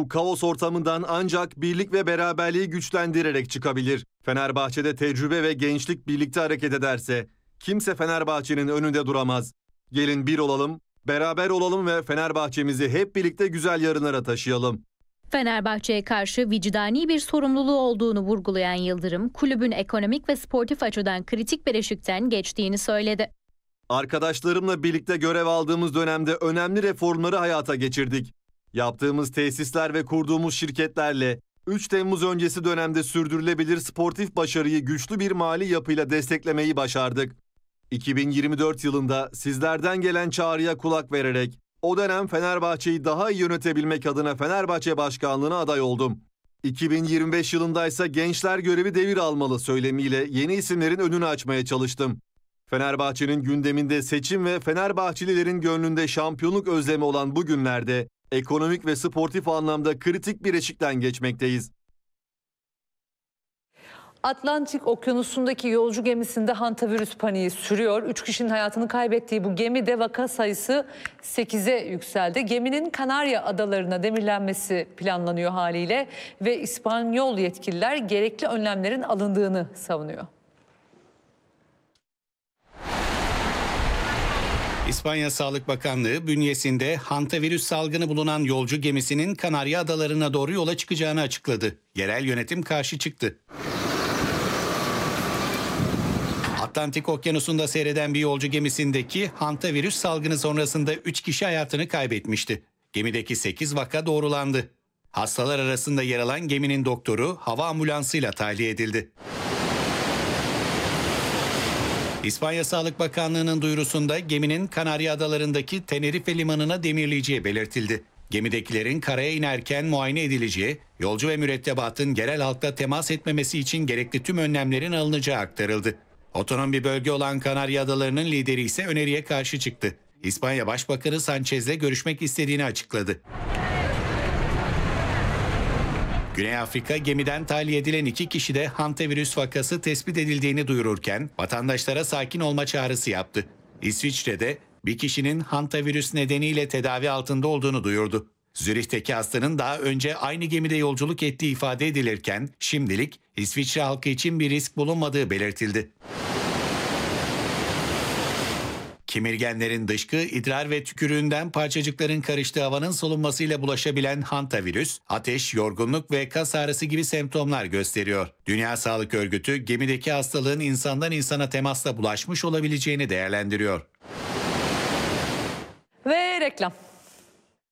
Bu kaos ortamından ancak birlik ve beraberliği güçlendirerek çıkabilir. Fenerbahçe'de tecrübe ve gençlik birlikte hareket ederse kimse Fenerbahçe'nin önünde duramaz. Gelin bir olalım, beraber olalım ve Fenerbahçe'mizi hep birlikte güzel yarınlara taşıyalım. Fenerbahçe'ye karşı vicdani bir sorumluluğu olduğunu vurgulayan Yıldırım, kulübün ekonomik ve sportif açıdan kritik bir eşikten geçtiğini söyledi. Arkadaşlarımla birlikte görev aldığımız dönemde önemli reformları hayata geçirdik. Yaptığımız tesisler ve kurduğumuz şirketlerle 3 Temmuz öncesi dönemde sürdürülebilir sportif başarıyı güçlü bir mali yapıyla desteklemeyi başardık. 2024 yılında sizlerden gelen çağrıya kulak vererek o dönem Fenerbahçe'yi daha iyi yönetebilmek adına Fenerbahçe Başkanlığı'na aday oldum. 2025 yılında ise gençler görevi devir almalı söylemiyle yeni isimlerin önünü açmaya çalıştım. Fenerbahçe'nin gündeminde seçim ve Fenerbahçelilerin gönlünde şampiyonluk özlemi olan bu günlerde ekonomik ve sportif anlamda kritik bir eşikten geçmekteyiz. Atlantik Okyanusu'ndaki yolcu gemisinde hantavirüs paniği sürüyor. 3 kişinin hayatını kaybettiği bu gemide vaka sayısı 8'e yükseldi. Geminin Kanarya Adalarına demirlenmesi planlanıyor haliyle ve İspanyol yetkililer gerekli önlemlerin alındığını savunuyor. İspanya Sağlık Bakanlığı bünyesinde hantavirüs salgını bulunan yolcu gemisinin Kanarya Adalarına doğru yola çıkacağını açıkladı. Yerel yönetim karşı çıktı. Atlantik Okyanusu'nda seyreden bir yolcu gemisindeki hantavirüs salgını sonrasında 3 kişi hayatını kaybetmişti. Gemideki 8 vaka doğrulandı. Hastalar arasında yer alan geminin doktoru hava ambulansıyla tahliye edildi. İspanya Sağlık Bakanlığı'nın duyurusunda geminin Kanarya Adaları'ndaki Tenerife limanına demirleyeceği belirtildi. Gemidekilerin karaya inerken muayene edileceği, yolcu ve mürettebatın yerel halkla temas etmemesi için gerekli tüm önlemlerin alınacağı aktarıldı. Otonom bir bölge olan Kanarya Adaları'nın lideri ise öneriye karşı çıktı. İspanya Başbakanı Sanchez'le görüşmek istediğini açıkladı. Güney Afrika gemiden tahliye edilen 2 kişide hantavirüs vakası tespit edildiğini duyururken vatandaşlara sakin olma çağrısı yaptı. İsviçre'de bir kişinin hantavirüs nedeniyle tedavi altında olduğunu duyurdu. Zürih'teki hastanın daha önce aynı gemide yolculuk ettiği ifade edilirken şimdilik İsviçre halkı için bir risk bulunmadığı belirtildi. Kemirgenlerin dışkı, idrar ve tükürüğünden parçacıkların karıştığı havanın solunmasıyla bulaşabilen hantavirüs, ateş, yorgunluk ve kas ağrısı gibi semptomlar gösteriyor. Dünya Sağlık Örgütü gemideki hastalığın insandan insana temasla bulaşmış olabileceğini değerlendiriyor. Ve reklam.